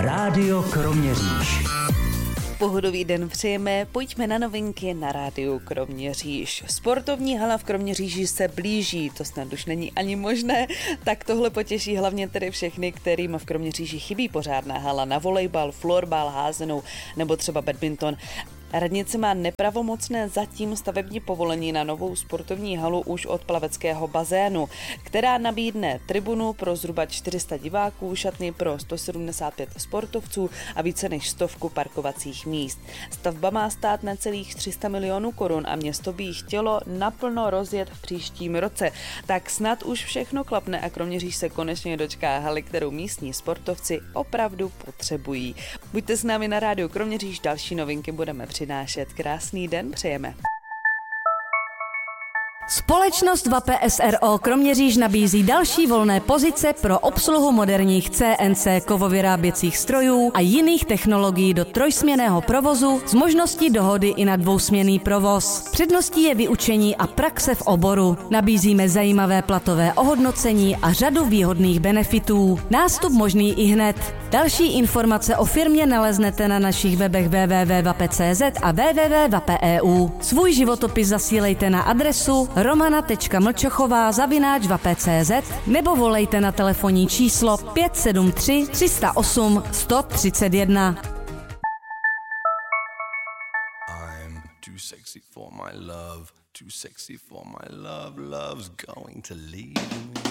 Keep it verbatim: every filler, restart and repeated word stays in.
Rádio Kroměříž. Pohodový den přejeme, pojďme na novinky na rádiu Kroměříž. Sportovní hala v Kroměříži se blíží, to snad už není ani možné, tak tohle potěší hlavně tedy všechny, kterým v Kroměříži chybí pořádná hala na volejbal, florbal, házenou nebo třeba badminton. Radnice má nepravomocné zatím stavební povolení na novou sportovní halu už od plaveckého bazénu, která nabídne tribunu pro zhruba čtyři sta diváků, šatny pro sto sedmdesát pět sportovců a více než stovku parkovacích míst. Stavba má stát necelých tři sta milionů korun a město by ji chtělo naplno rozjet v příštím roce. Tak snad už všechno klapne a Kroměříž se konečně dočká haly, kterou místní sportovci opravdu potřebují. Buďte s námi na rádiu Kroměříž, další novinky budeme přinášet. Krásný den přejeme. Společnost V A P S R O Kroměříž nabízí další volné pozice pro obsluhu moderních C N C kovovyráběcích strojů a jiných technologií do trojsměnného provozu s možností dohody i na dvousměnný provoz. Předností je vyučení a praxe v oboru. Nabízíme zajímavé platové ohodnocení a řadu výhodných benefitů. Nástup možný i hned. Další informace o firmě naleznete na našich webech w w w tečka v a p tečka c z a w w w tečka v a p tečka e u. Svůj životopis zasílejte na adresu romana tečka mlčochová zavináč v a p tečka c z nebo volejte na telefonní číslo pět sedm tři tři nula osm sto třicet jedna. I'm too sexy for my love, too sexy for my love, love's going to leave me.